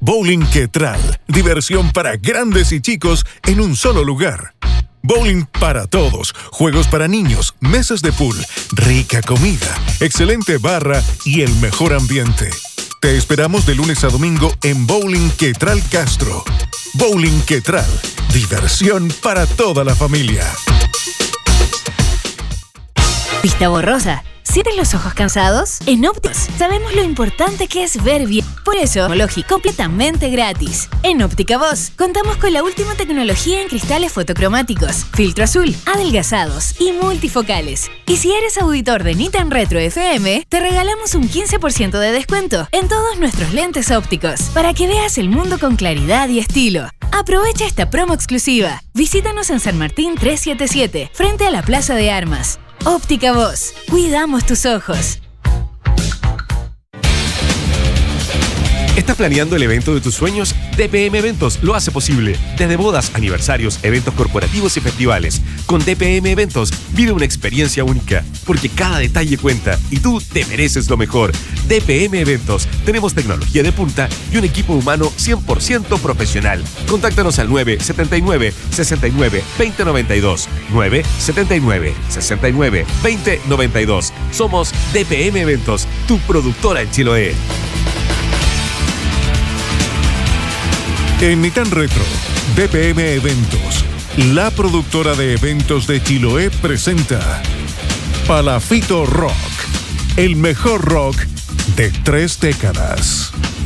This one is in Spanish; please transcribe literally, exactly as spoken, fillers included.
Bowling Quetral, diversión para grandes y chicos en un solo lugar. Bowling para todos, juegos para niños, mesas de pool, rica comida, excelente barra y el mejor ambiente. Te esperamos de lunes a domingo en Bowling Quetral Castro. Bowling Quetral, diversión para toda la familia. ¿Vista borrosa? ¿Sientes los ojos cansados? En Ópticos sabemos lo importante que es ver bien. Por eso, Lógico completamente gratis. En Óptica Voz contamos con la última tecnología en cristales fotocromáticos, filtro azul, adelgazados y multifocales. Y si eres auditor de Nitan Retro F M, te regalamos un quince por ciento de descuento en todos nuestros lentes ópticos para que veas el mundo con claridad y estilo. Aprovecha esta promo exclusiva. Visítanos en San Martín trescientos setenta y siete, frente a la Plaza de Armas. Óptica Voz. Cuidamos tus ojos. ¿Estás planeando el evento de tus sueños? D P M Eventos lo hace posible. Desde bodas, aniversarios, eventos corporativos y festivales. Con D P M Eventos vive una experiencia única, porque cada detalle cuenta y tú te mereces lo mejor. D P M Eventos. Tenemos tecnología de punta y un equipo humano cien por ciento profesional. Contáctanos al nueve siete nueve, seis nueve, dos cero nueve dos. nueve siete nueve, seis nueve, dos cero nueve dos. Somos D P M Eventos, tu productora en Chiloé. En Nitan Retro, D P M Eventos, la productora de eventos de Chiloé, presenta Palafito Rock, el mejor rock de tres décadas.